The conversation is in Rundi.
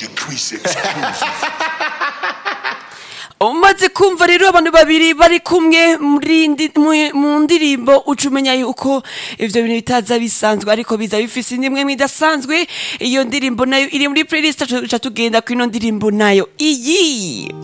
umaze kumva rero abantu babiri bari kumwe mu ndirimbo uca umenya yuko ivyo bintu bitaza bisanzwe ariko biza bifise indimwe idasanzwe. Iyo ndirimbo nayo iri muri playlist, tuca tugenda kwino ndirimbo nayo iyi.